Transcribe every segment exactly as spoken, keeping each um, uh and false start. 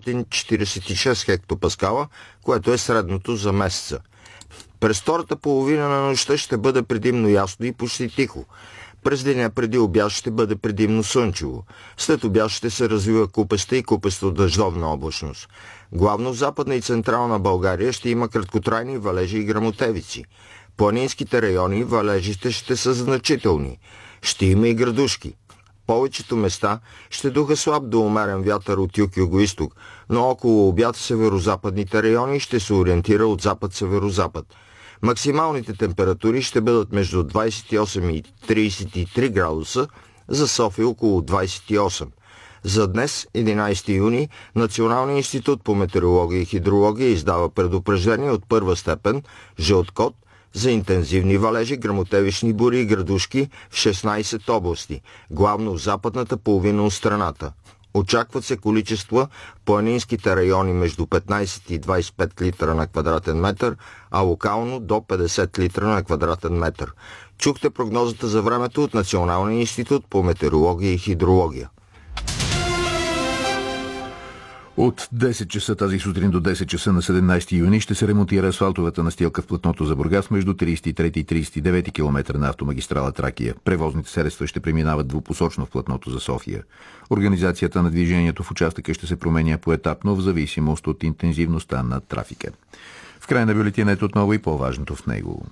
деветстотин четиридесет и шест хектопаскала, което е средното за месеца. През втората половина на нощта ще бъде предимно ясно и почти тихо. През деня преди обяд ще бъде предимно слънчево. След обяд ще се развива купеста и купесто дъждовна облачност. Главно в Западна и Централна България ще има краткотрайни валежи и гръмотевици. В планинските райони валежите ще са значителни. Ще има и градушки. Повечето места ще духа слаб до умерен вятър от юг-югоизток, но около обяд в северозападните райони ще се ориентира от запад-северозапад. Максималните температури ще бъдат между двадесет и осем и тридесет и три градуса, за София около двадесет и осем. За днес, единадесети юни, Националният институт по метеорология и хидрология издава предупреждение от първа степен, жълт код, за интензивни валежи, гръмотевични бури и градушки в шестнадесет области, главно в западната половина от страната. Очакват се количества в планинските райони между петнадесет и двадесет и пет литра на квадратен метър, а локално до петдесет литра на квадратен метър. Чухте прогнозата за времето от Националния институт по метеорология и хидрология. От десет часа тази сутрин до десет часа на седемнадесети юни ще се ремонтира асфалтовата настилка в платното за Бургас между тридесет и трети и тридесет и девети километър на автомагистрала Тракия. Превозните средства ще преминават двупосочно в платното за София. Организацията на движението в участъка ще се променя поетапно в зависимост от интензивността на трафика. В края на бюлетина отново и по-важното в него.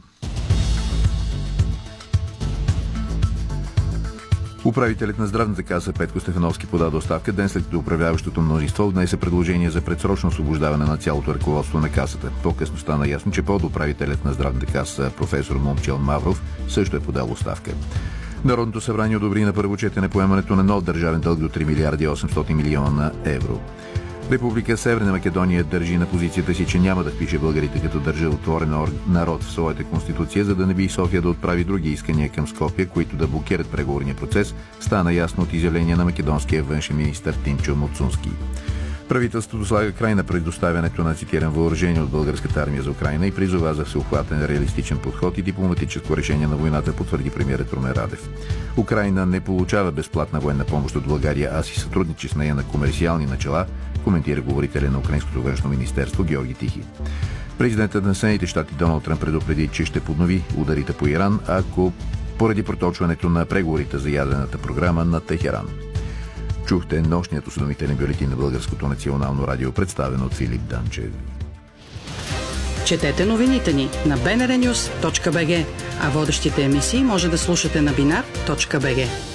Управителят на здравната каса Петко Стефановски подаде оставка ден след като управляващото мнозинство внесе предложение за предсрочно освобождаване на цялото ръководство на касата. По-късно стана ясно, че подуправителят на здравната каса професор Момчил Мавров също е подал оставка. Народното събрание одобри на първо четене поемането на нов държавен дълг до три милиарда и осемстотин милиона евро. Република Северна Македония държи на позицията си, че няма да впише българите като държавотворен народ в своята конституция, за да не би София да отправи други искания към Скопие, които да блокират преговорния процес, стана ясно от изявление на македонския външен министър Тимчо Моцунски. Правителството слага край на предоставянето на цитиран въоръжение от българската армия за Украйна и призова за всеобхватен реалистичен подход и дипломатическо решение на войната, потвърди премиерът Румен Радев. Украйна не получава безплатна военна помощ от България, а си сътрудничи с нея на комерциални начала, коментира говорителя на Украинското външно министерство Георги Тихи. Президентът на Съединените щати Доналд Тръмп предупреди, че ще поднови ударите по Иран, ако поради проточването на преговорите за ядрената програма на Техеран. Чухте нощният осведомителен бюлетин на Българското национално радио, представен от Филип Данчев. Четете новините ни на би ен ар нюс точка би джи, а водещите емисии може да слушате на бинар точка би джи.